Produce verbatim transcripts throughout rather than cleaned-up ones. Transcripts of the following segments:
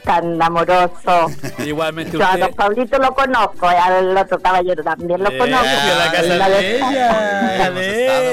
tan amoroso. Igualmente Yo a usted. don Pablito lo conozco, y al otro caballero también lo Eh, conozco. la casa La de de- ella. Hemos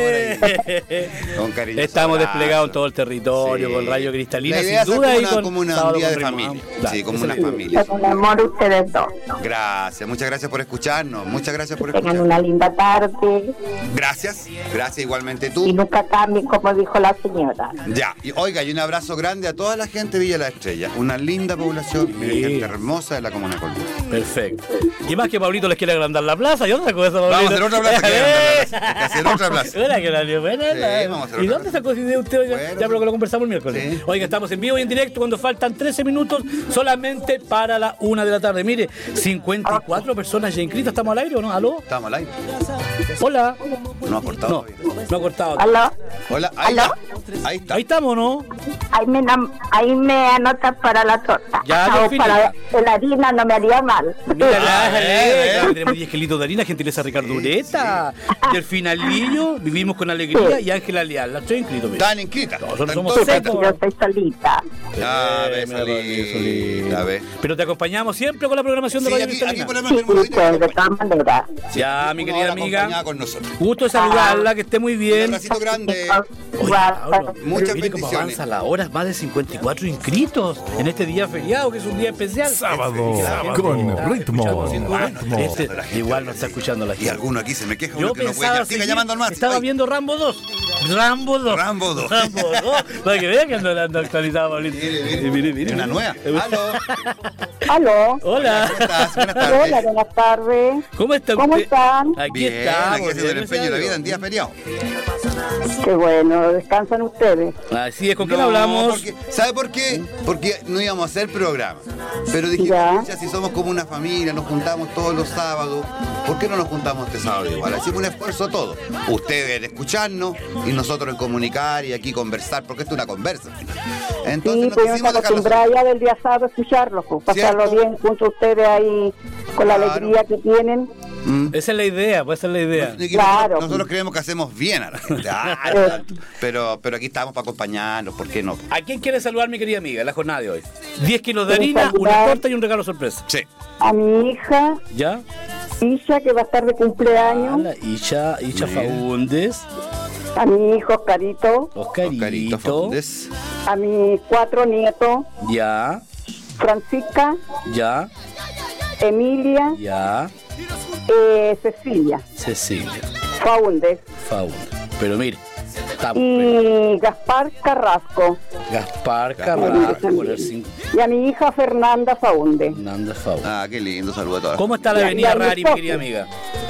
Ale. Con cariño. Estamos desplegados en todo el territorio, Sí. con Rayo Cristalina, La idea sin es duda. como y una- con como una Sábado día con de Ritmo. familia. Claro, Sí, como esa una es la idea. familia. Con amor ustedes dos. Gracias, muchas gracias por escucharnos. Muchas gracias por Tengan escucharnos. una linda tarde Gracias, gracias igualmente y tú. nunca cambien, como dijo la señora. Ya, y oiga, y un abrazo grande a toda la gente de Villa La Estrella. Una linda población, mire, Sí. gente hermosa de la comuna de Colbún. Perfecto. Y más que Pablito les quiere agrandar la plaza y otra cosa, Pablito. Vamos a hacer otra plaza, que agrandar la plaza. Hay que hacer otra plaza. Buena que la dio, buena, Sí, la- vamos a hacer ¿Y otra dónde plaza. sacó esa idea usted? Ya, Bueno. ya pero que lo conversamos el miércoles. Sí. Oiga, estamos en vivo y en directo cuando faltan trece minutos solamente para la una de la tarde. Mire, cincuenta y cuatro personas ya inscritas. ¿Estamos al aire o no? ¿Aló? Estamos al aire. Hola. No ha cortado. No, no ha cortado. ¿Aló? Hola, ahí ¿Aló? está. Ahí está. Ahí estamos, ¿no? Ahí me, nam- ahí me anotas para la torta. Ya, o Delfina. para la harina, no me haría mal. Mira, Ah, la- eh, la- tenemos diez kilitos de harina, gentileza Ricardo Ureta. Del finalillo, vivimos con alegría Sí. y Ángela Leal. Las tres inscritos. mira. Están inscritas. Nosotros Están somos todas seis, inscritas. Yo soy solita. Ya, Eh, ves, mira, Solita, Solita. ves. Pero te acompañamos siempre con la programación de Sí, Radio aquí, Cristalina. aquí por lo Sí, menos tenemos pues, de una todas maneras. Ya, mi una querida hora amiga. acompañada con nosotros. Gusto de saludarla, que esté muy Un bien. abracito grande. Oye, Igual, Pablo, Muchas mire cómo bendiciones. avanza la hora, más de cincuenta y cuatro inscritos en este día feriado, que es un día especial. Sábado Que la gente con está ritmo, escuchando, sin duda. ritmo. Este, La gente igual habla no está así. escuchando la Y gente. alguno aquí se me queja Yo uno que no puede pensaba llamar. Siga seguir- llamando al más. estaba Ay, viendo Rambo dos. Rambo dos. Rambo dos. Rambo dos. Para que vean que ando, ando actualizado, Pablito. Mire, mire, Eh, mire, mire. Una nueva. Aló. ¿Aló? Hola. ¿Cómo estás? Buenas Hola, tardes. buenas tardes. ¿Cómo está ¿Cómo usted? están? Aquí Bien, estamos. aquí haciendo el bien, empeño de la vida en gracias día feriado. Qué bueno, descansan ustedes. a Dios. Así es, ¿con quién No, hablamos? porque- ¿Sabe por qué? Porque no íbamos a hacer programa. Pero dijimos, Ya. pucha, si somos como una familia, nos juntamos todos los sábados, ¿por qué no nos juntamos este sábado igual? Hacemos un esfuerzo todos. Ustedes en escucharnos y nosotros en comunicar y aquí conversar, porque esto es una conversa. Entonces Sí, no pues yo me quisimos dejarlo acostumbraba ya del día sábado a escucharlos, pues, pasarlo ¿Cierto? bien junto a ustedes ahí, con la Claro. alegría que tienen. Mm. Esa es la idea, pues esa es la idea. Y que Claro. Nosotros, nosotros creemos que hacemos bien a la gente. Ah, pero, pero aquí estamos para acompañarnos, ¿por qué no? ¿A quién quiere saludar, mi querida amiga, en la jornada de hoy? diez kilos de Quiero harina, una saludar- torta y un regalo sorpresa. Sí. A mi hija, ¿Ya? Isha, que va a estar de A cumpleaños. la Isha, Isha Muy bien. Faúndez, A mi hijo, Oscarito. Oscarito, Oscarito Faúndez. A mis cuatro nietos, ya, Francisca, ya, Emilia, ya, eh, Cecilia, Cecilia, Faúndez. Faúndez. Pero mire, estamos. Y Gaspar Carrasco. Gaspar Gaspar. Carrasco, con el cinco. Y a mi hija Fernanda Faúndez. Hernández Faúndez. Ah, qué lindo, saludo a todos. ¿Cómo está la Ya, avenida ya, ya, Rari, mi ya. querida amiga?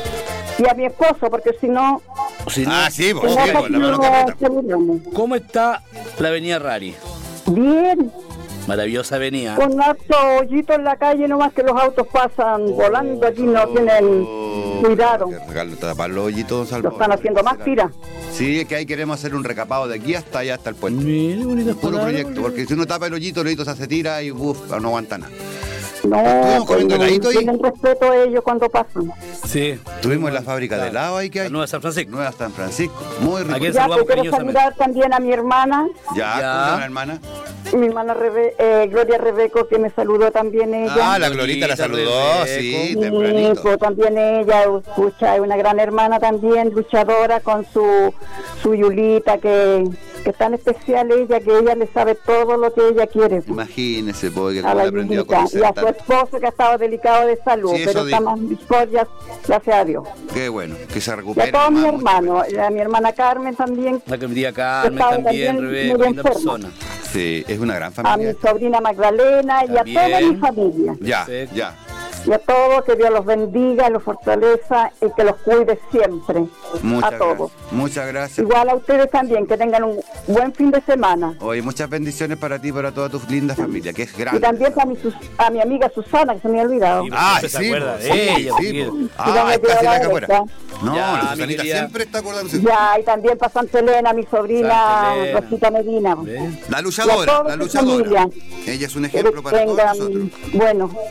Y a mi esposo, porque si no, Si no, Ah, sí, pues, si sí, no, pues, la mano no carreta. celebramos. ¿Cómo está la avenida Rari? Bien, Maravillosa avenida. con harto hoyito en la calle, nomás que los autos pasan volando, aquí no tienen cuidado. Que regalo, tapar los hoyitos, Lo Salvador. están haciendo más tira. Sí, es que ahí queremos hacer un recapado de aquí hasta allá, hasta el puente. Mire, bonitas Puro palabras. proyecto, porque si uno tapa el hoyito, el hoyito se hace tira y uff, no aguanta nada. No, Estuvimos pues, comiendo no heladito ahí. tienen respeto a ellos cuando pasan. Sí. Estuvimos en la fábrica de helado ahí que La hay. Nueva San Francisco. Nueva San Francisco. Muy rico. Aquí es- Ya, saludamos que quiero cariñosamente. saludar también a mi hermana, Ya, Ya. ¿cómo se llama la hermana? mi hermana Rebe- eh, Gloria Rebeco, que me saludó también ella. Ah, la Glorita la saludó, Glorita, sí, Rebeco. Sí, tempranito. pues también ella, escucha, es una gran hermana también, luchadora con su, su Yulita, que, que es tan especial ella, que ella le sabe todo lo que ella quiere. Imagínese, porque A como la le aprendió a Yulita. conocer Y a su tanto. esposo, que ha estado delicado de salud, Sí, eso pero está dijo. más victorias, gracias a Dios. Qué bueno, que se Y recupere. a todos mis más, mucho. hermanos, y a mi hermana Carmen también, La querida Carmen Estaba también, también Rebeca, muy linda enferma. persona. Sí, es una gran a mi familia. sobrina Magdalena y a toda También. mi familia. Ya, Perfecto. ya. Y a todos, que Dios los bendiga, los fortaleza y que los cuide siempre. Muchas a todos. gracias. Muchas gracias. Igual a ustedes también, que tengan un buen fin de semana. Oye, muchas bendiciones para ti y para toda tu linda familia, que es Y grande. también a mi, Sus- a mi amiga Susana, que se me ha olvidado. Sí, Ah, Siempre se sí, acuerda po, de sí, ella, sí, porque- po. Y Ah, vamos a está quedar la a que fuera. esta. No, Ya, la mi Susanita querida. siempre está acordándose. Ya, y también para Santa Elena, mi sobrina Santa Elena. Rosita Medina. ¿Ve? La Y a luchadora, toda la su luchadora. familia. Ella es un Que ejemplo para todos tengan, nosotros. bueno,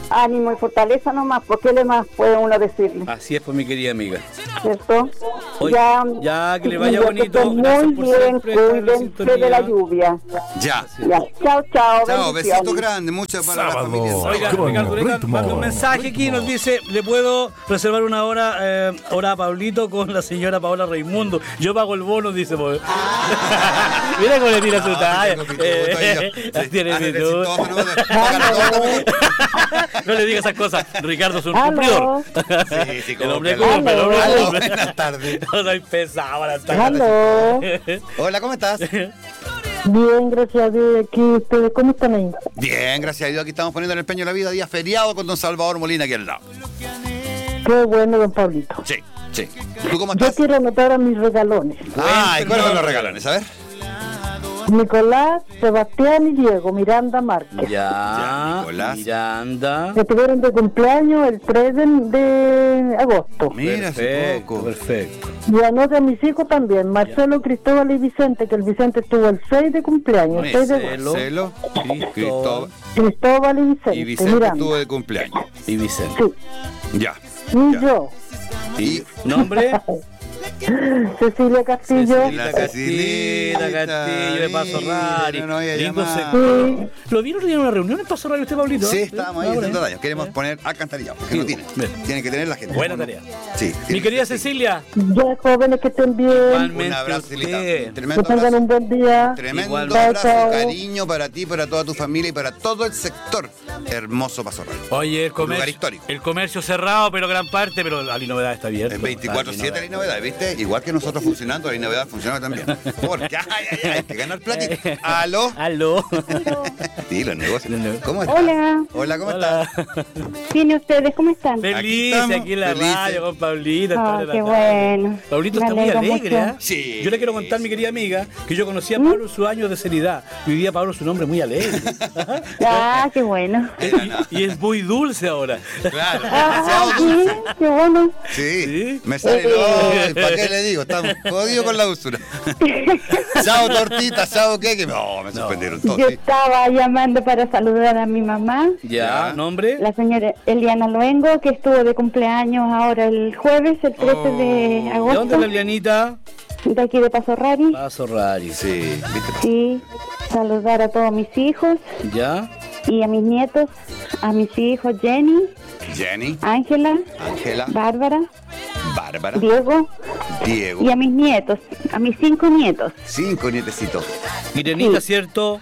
ánimo y fortaleza nomás, porque ¿qué más puede uno decirle? Así es, pues, mi querida amiga. ¿Cierto? Oye, ya, ya, que le vaya ya bonito. Que Gracias muy por bien, siempre estar en la cuídense sintonía. de la lluvia. Ya. Ya. Chao, chao. Chao, bendiciones. besitos grandes, muchas para la Sábado. familia. Oiga, Con Ricardo Ureta ritmo, manda un mensaje aquí y nos dice, ¿le puedo reservar una hora eh, hora a Pablito con la señora Paola Raimundo? Yo pago el bono, dice. Pues. Mira cómo le tira su talla. tengo pituto ahí, Eh, yo. Sí. tiene Hace pituto. exitoso, ¿no? Págalo todo, ¿no? No le digas esas cosas. Ricardo es un Aló. cumplidor. Sí, sí, El como hombre que la- cumple, el hombre Aló, cumple. buenas tardes. No soy pesado, buenas tardes. Aló. Hola, ¿cómo estás? Bien, gracias a Dios. Aquí ustedes, ¿cómo están ahí? Bien, gracias a Dios. Aquí estamos poniendo en el empeño de la vida, día feriado con don Salvador Molina aquí al lado. Qué bueno, don Pablito. Sí, sí. ¿Tú cómo Yo estás? quiero anotar a mis regalones. Ah, ¿y cuáles son los regalones? A ver. Nicolás, Sebastián y Diego Miranda Márquez. Ya, Ya, Nicolás. Miranda. Que tuvieron de cumpleaños el tres de, de agosto. Mira, hace Perfecto, poco. perfecto. Y anoté a mis hijos también, Marcelo, Cristóbal y Vicente, que el Vicente tuvo el seis de cumpleaños, el seis de agosto. Marcelo, Cristóbal. Cristóbal Cristóbal y Vicente, y Vicente Miranda. estuvo de cumpleaños. Y Vicente. Sí, Ya. y Ya. yo, Y ¿Nombre? Cecilia Castillo. Cecilia La Castillo, Cecilita, Castillo de Paso mira, Rari. no nos había Lindo llamado. sector. ¿Lo vieron en una reunión en Paso Rari usted, Pablito? sí, estábamos ahí Ah, haciendo bueno. daño. Queremos poner alcantarillado, porque Sí, no tiene. bien. Tiene que tener la gente. Buena tarea. Sí. Mi tiene querida que ser. Cecilia. Ya, jóvenes, que estén bien. Igualmente Un abrazo, usted. Cecilita. Un Que tremendo tengan abrazo. un buen día. Tremendo Igual. abrazo, Chao, chao. cariño para ti, para toda tu familia y para todo el sector hermoso Paso Rari. Oye, el Un lugar comercio, histórico. el comercio cerrado, pero gran parte, pero la novedad está abierta. Es veinticuatro siete la novedad, ¿viste? Igual que nosotros funcionando, la novedad funciona también. Porque ay, ay, ay, hay que ganar platito. ¿Aló? Aló. Sí, los negocios. Los negocios. ¿Cómo estás? Hola. Hola, ¿cómo Hola. estás? Bien, ¿y ustedes cómo están? Feliz estamos, aquí en la felices. radio con Pablito. Ah, estar en la qué tarde. bueno. Pablito Me está muy alegro alegre, mucho. ¿eh? Sí. Yo le quiero contar, mi querida amiga, que yo conocí a Pablo en sus años de seriedad. Y hoy día Pablo es un hombre muy alegre. Ah, qué bueno. Era nada. Y es muy dulce ahora. Claro, Ah, demasiado sí, dulce. qué bueno. Sí, Sí. me sale Eh. no, ¿para qué le digo? Estamos jodidos con la dulzura. Chao tortita, chao qué, que no, me sorprendieron todos. Yo sí. estaba llamando para saludar a mi mamá, Ya, Ya. nombre. la señora Eliana Luengo, que estuvo de cumpleaños ahora el jueves, el trece de ¿De dónde agosto, es la Lianita? de aquí de Paso Rari. Paso Rari. Sí, viste. Sí, saludar a todos mis hijos Ya. y a mis nietos, a mis hijos Jenny, Jenny, Ángela, Ángela, Bárbara, Bárbara, Diego Diego, y a mis nietos, a mis cinco nietos. cinco nietecitos. Irenita, Sí. ¿cierto?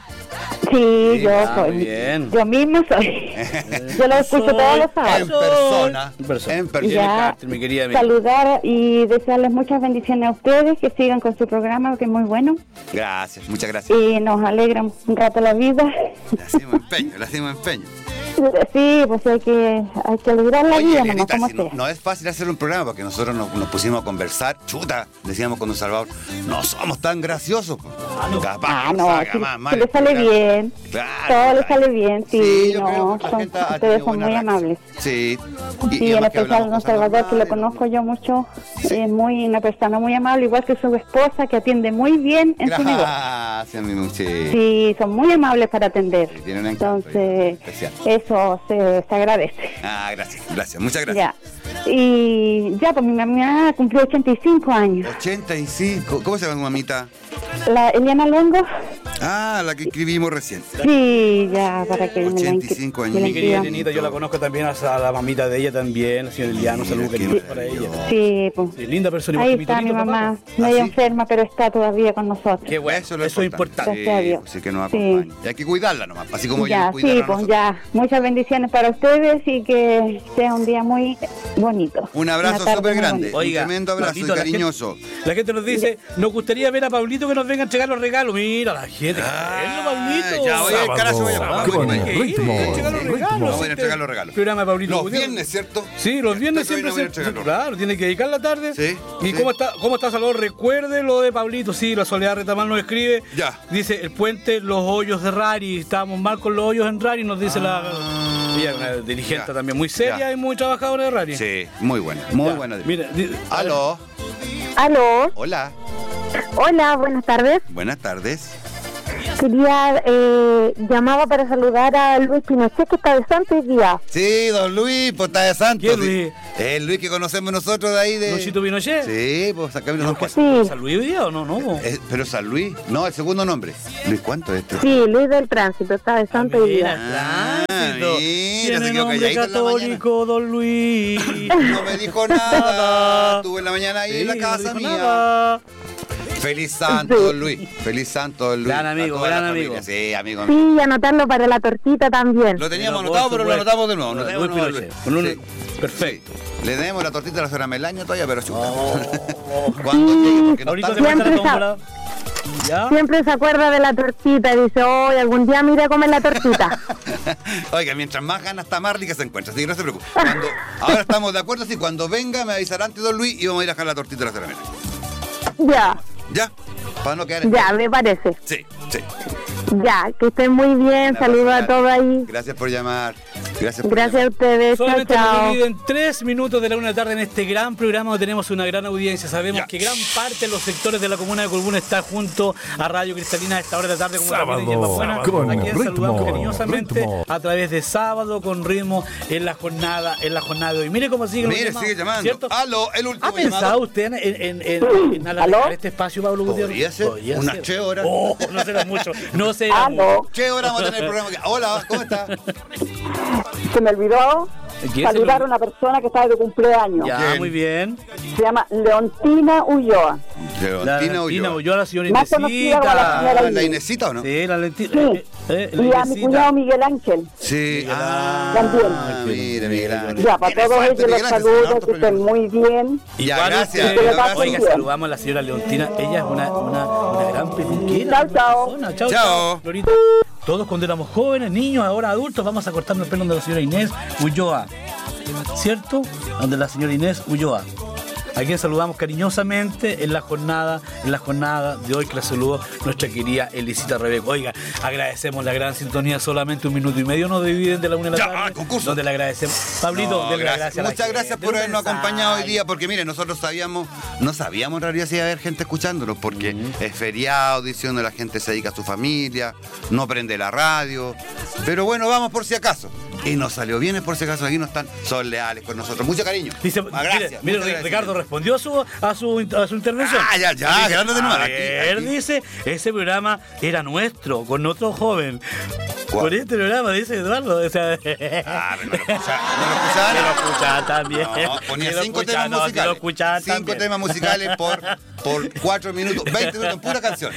Sí, yo ah, soy. muy bien. Yo mismo soy. Yo lo escucho Soy- todos los En sábados. persona, En persona. en persona. Ya, Carter, mi querida amiga. saludar y desearles muchas bendiciones a ustedes, que sigan con su programa, que es muy bueno. Gracias, muchas gracias. Y nos alegra un rato la vida. Le hacemos empeño, le hacemos empeño. Sí, pues hay que, hay que alegrar la Oye, vida, nomás Elenita, como si no, sea. no es fácil hacer un programa porque nosotros nos, nos pusimos a conversar. Chuta, decíamos con don Salvador, no somos tan graciosos. po. Capaz Ah, que nos no, salga si, más si mal le el sale programa. bien. Claro, Todo le claro. sale bien, sí, yo creo no, que la son- gente ha ustedes tenido son buena muy reacción. amables. Sí. Y- y Sí, en además que especial hablamos don cosas Salvador, que lo normales, conozco yo mucho, es muy una persona muy amable, igual que su esposa, que atiende muy bien en su negocio. Gracias, mi mujer. Sí, son muy amables para atender. Sí, tienen un encanto Entonces, especial. eso se, se agradece. Ah, gracias, gracias, muchas gracias. Ya. Y ya, pues mi mamá cumplió ochenta y cinco años. ochenta y cinco, ¿cómo se llama tu mamita? La Eliana Luengo, Ah, la que escribimos recién. sí, ya, para que me la ochenta y inscri- cinco me años. la Mi querida inscriban. Elenita, yo la conozco también, a la, a la mamita de ella también, la señora Eliana, un saludo Mira, qué cariñoso para ella. maravilloso. Sí, pues. Sí, linda persona, igual Ahí que mi está mi tonito, mamá, papá. medio ¿Ah, sí? enferma, pero está todavía con nosotros. Qué bueno, Eso eso, es lo es importante. Gracias a Dios. Sí, pues, sí que nos Sí. acompaña. Y hay que cuidarla nomás, así como Ya, ellos cuidaron sí, a pues nosotros. ya. Muchas bendiciones para ustedes y que sea un día muy bonito. Un abrazo Una tarde súper muy grande. bonita. Un tremendo abrazo y Pablito, la cariñoso. gente- La gente nos dice, nos gustaría ver a Pablito que nos venga a entregar los regalos. Mira, la gente. Ah, Pablito. ya voy al carajo, voy a Sábado, vamos, con vamos, Hay que ir, ritmo, hay que entregar los ritmo. regalos. Vamos a ir a este entregar los regalos. Programa de Pablito Los Gutiérrez. viernes, ¿cierto? Sí, los viernes Esta siempre vez no voy a se... entregarlo. Claro, tiene que dedicar la tarde. Sí, ¿Y sí. cómo está, cómo está Salvador? Recuerde lo de Pablito. Sí, la Soledad Retamal nos escribe. Ya. Dice, el puente Los Hoyos de Rari. Estábamos mal con los hoyos en Rari, nos dice la... Ella es una dirigente Ya. también muy seria Ya. y muy trabajadora de Rari. Sí, muy buena, muy Ya. buena. Mira, di- Aló, Aló, hola, hola, buenas tardes. buenas tardes. quería, eh, llamaba para saludar a Luis Pinochet, que está de santo hoy día. Sí, don Luis, pues está de santo. ¿Quién, sí. Luis? El Luis que conocemos nosotros de ahí de... ¿Luisito Pinochet? Sí, pues acá vino ¿Qué San Sí. ¿San Luis hoy día o no? No. Eh, pero San Luis, no, el segundo nombre. Luis, ¿cuánto es este? Sí, Luis del Tránsito, está de santo hoy día. Ah, Tránsito. mira, se Tiene quedó nombre calladito en la católico, don Luis. No me dijo nada. Estuve en la mañana ahí Sí, en la no casa dijo mía. nada. Feliz santo, don Luis. Feliz santo, don Luis. Gran amigo, A toda gran la amigo. familia. Sí, amigo mío. Sí, y anotarlo para la tortita también. Lo teníamos Pero, por anotado, pero lo supuesto. anotamos de nuevo. Luis Anotemos de nuevo, Pinochet. Luis. Con un- Sí. Perfecto. Sí. Le demos la tortita a la señora Melaño todavía, pero chuta. Oh. Cuando llegue, porque no Ahorita está te cuenta la Siempre tómbola. ¿Ya? Siempre se acuerda de la tortita y dice, hoy algún día me iré a comer la tortita. Oiga, mientras más ganas está más rica se encuentra, así que no se preocupe. Cuando, ahora estamos de acuerdo, así cuando venga me avisará antes don Luis y vamos a ir a dejar la tortita de la señora Melaño. Ya, ¿Ya? Para no quedar en... ya, me parece. Sí, sí. Ya, que estén muy bien, Un abrazo saludos a grande. todos ahí. Gracias por llamar. Gracias por Gracias a llamar. ustedes, chao, Solamente nos chao. dividen tres minutos de la una de la tarde en este gran programa donde tenemos una gran audiencia. Sabemos Ya. que gran parte de los sectores de la comuna de Colbún está junto a Radio Cristalina a esta hora de la tarde como Sábado también en Hierba Buena, con a quien ritmo, saludamos cariñosamente ritmo. a través de Sábado con Ritmo en la jornada en la jornada de hoy. Mire cómo sigue Mire, sigue llamando. ¿cierto? Aló, el último ¿Ha pensado llamado. usted en, en, en, en, en alargar ¿Aló? este espacio, Pablo Gutiérrez? Podría ser unas tres horas. Oh, no será mucho. No será mucho. Aló, ¿Qué hora vamos a tener el programa aquí? Hola, ¿cómo está? se me olvidó ¿Quién se saludar lo- a una persona que está de cumpleaños. Ya, Bien. muy bien. Se llama Leontina Ulloa. Leontina Tina Ulloa. Ulloa, la señora Más conocida como la Inesita. señora ¿La Inés. Inesita o no? Sí, la lentina. Sí. Eh, eh, la Y a mi Inesita. cuñado Miguel Ángel. Sí. Ah, También. mire, Miguel Ángel. Ya, para Tiene todos suerte, ellos Miguel los Ángel, saludo, hartos que estén premios. muy bien. Ya, Igual gracias. usted- Que le un abrazo. pasen Oiga, bien. saludamos a la señora Leontina. Ella es una, una, una gran peluquera. Chao, una chao. persona. Chao, Chao. chao. Florita. Todos cuando éramos jóvenes, niños, ahora adultos, vamos a cortarnos el pelo de la señora Inés Ulloa. ¿Cierto? Donde la señora Inés Ulloa. A quien saludamos cariñosamente en la jornada, en la jornada de hoy que la saludó nuestra querida Elisita Rebeco. Oiga, agradecemos la gran sintonía, solamente un minuto y medio nos dividen de la una de la Ya, tarde. concurso. Donde le agradecemos. Pablito, No, denle las gracias. gracias a la Muchas gracias gente. por Un habernos mensaje. acompañado hoy día, porque mire, nosotros sabíamos, no sabíamos en realidad si iba a haber gente escuchándonos, porque es feriado, diciendo la gente se dedica a su familia, no prende la radio, pero bueno, vamos por si acaso. Y nos salió bien, es por si acaso, aquí no están, son leales con nosotros. Mucho cariño. Dice, Ah, gracias. mire, mire, muchas gracias. Ricardo respondió a su, a su, a su intervención. Ah, ya, ya, Dice, grande de nuevo. a Aquí, ver, aquí. dice, ese programa era nuestro, con otro joven. ¿Cuál? Con este programa, dice Eduardo. O sea, Ah, pero no lo escuchaba, no lo escuchaba que lo nada. escuchaba también. No, ponía Que lo cinco escuchaba, temas no, que musicales. lo escuchaba cinco también. temas musicales por, por cuatro minutos, veinte minutos en pura canción.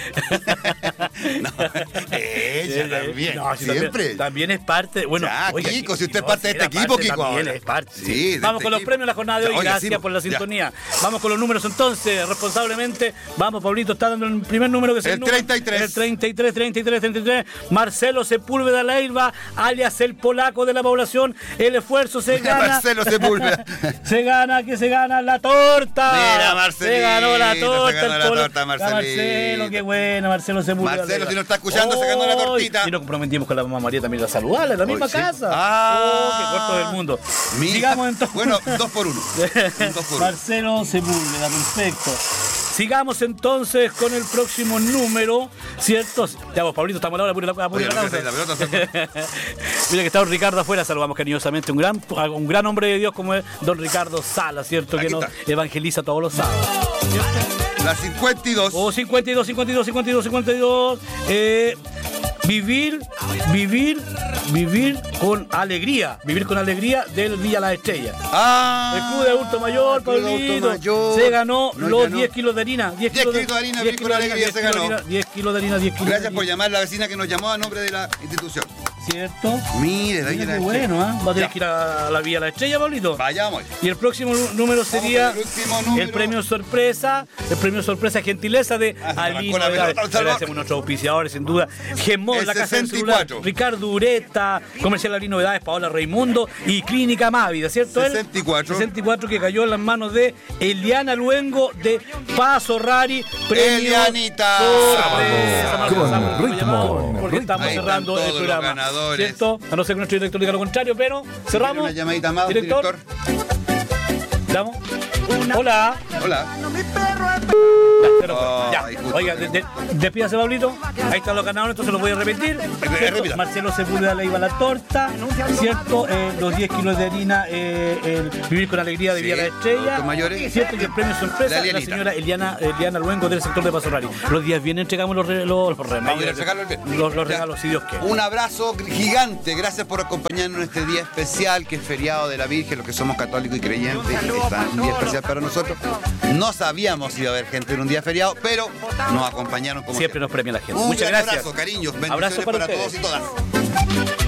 No, ella también, No, sí, siempre. También, también es parte. Bueno, Ya, oiga, Kiko, si que- usted es no, parte de sí, este era equipo, parte Kiko, también ahora. es parte. Sí, de Vamos este con los equipo. premios de la jornada de hoy. Oiga, Gracias sí, por la ya. sintonía. Vamos con los números entonces, responsablemente. Vamos, Pablito, está dando el primer número que es el, El número- treinta y tres. El treinta y tres, treinta y tres, treinta y tres. Marcelo Sepúlveda Leiva, alias el polaco de la población. El esfuerzo se gana. Marcelo Sepúlveda. Se gana, que se gana la torta. Mira, Marcelito, Se ganó la se torta. ganó el la polo- torta, La Marcelito. Marcelo, qué buena, Marcelo Sepúlveda. Marcelo, Leiva. si nos está escuchando, se ganó la Hoy, tortita. Y nos comprometimos con la mamá María también a saludarla en la Hoy misma sí. casa. Ah. Oh, qué corto del mundo. Mira. Sigamos entonces. Bueno, dos por uno. Un dos por uno. Marcelo Sepúlveda, perfecto. Sigamos entonces con el próximo número, ¿cierto? Ya vos, Pablito, estamos a la hora, apure la, apure Oye, la no causa. sé, la pelota se- Mira que está don Ricardo afuera, saludamos cariñosamente. Un gran, un gran hombre de Dios como es don Ricardo Sala, ¿cierto? Aquí que nos está. evangeliza todos los sábados. La cincuenta y dos. O cincuenta y dos, cincuenta y dos, cincuenta y dos, cincuenta y dos. Eh, vivir, vivir, vivir con alegría. Vivir con alegría del Villa Las Estrellas. Ah. El Club de Adulto Mayor, el Club de Adulto Pablito, Mayor. se ganó Nos los ganó. diez kilos de harina. diez diez kilos kilos de harina, diez Vivir con kilos de alegría, harina, se diez kilos de ganó. harina, diez kilos de harina, diez kilos de Gracias por harina. llamar a la vecina que nos llamó a nombre de la institución. ¿Cierto? Mire, de ahí Mira la qué bueno, ¿ah? Va a tener Ya. que ir a la Vía La Estrella, Pablito. Vayamos. Y el próximo nu- número sería con el último número. el premio sorpresa, el premio sorpresa gentileza de Ah, se Alino arrancó la Velarde. pelota, Salvador. Agradecemos a nuestros auspiciadores, sin duda. Gemón, El la casa del sesenta y celular, cuatro. Ricardo Ureta, Comercial Alino Novedades, Paola Raimundo y Clínica Mávida, ¿cierto? él? sesenta y cuatro. sesenta y cuatro que cayó en las manos de Eliana Luengo de Paso Rari. Premio Elianita. sorpresa. Sábado, No con alcanzamos a ritmo, llamar con porque ritmo. estamos Ahí están cerrando el todos los programa. ganadores. ¿Cierto? A no ser que nuestro director diga lo contrario, pero cerramos. Una llamadita más, Director. director. Damos. Hola. Hola. Ya, no fue. Ya. Oiga, de, de, despídase, Pablito. Ahí están los ganadores, entonces los voy a repetir. ¿Cierto? Marcelo Sepúlveda le iba la torta, ¿cierto? Eh, los diez kilos de harina, eh, el vivir con alegría de Villa La Estrella. Mayores. ¿Cierto? Y el premio sorpresa, la, la señora Eliana, Eliana Luengo del sector de Paso Rari. Los días vienen entregamos los, re, los, los remedios. Los, los regalos, si Dios quiere. Un abrazo gigante. Gracias por acompañarnos en este día especial, que es feriado de la Virgen. Los que somos católicos y creyentes, está un día especial para nosotros. No sabíamos si iba a haber gente en un día feriado, pero nos acompañaron como siempre. Siempre nos premia la gente. Un Muchas gran gracias. abrazo, cariños. Bendiciones Abrazo para, para todos y todas.